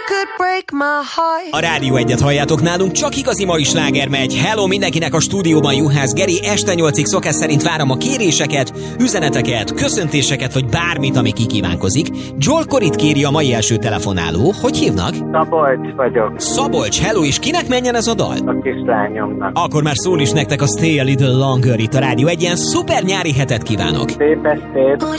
could break my heart. A Rádió Egyet halljátok, nálunk csak igazi mai sláger megy. Hello mindenkinek a stúdióban, Juhász Geri. Este 8-ig szokás szerint várom a kéréseket, üzeneteket, köszöntéseket, vagy bármit, ami kikívánkozik. Joel Corrit kéri a mai első telefonáló. Hogy hívnak? Szabolcs vagyok. Szabolcs, hello, és kinek menjen ez a dal? A kislányomnak. Akkor már szól is nektek a Stay a Little Longer itt a Rádió. Egy ilyen szuper nyári hetet kívánok. Szép estét.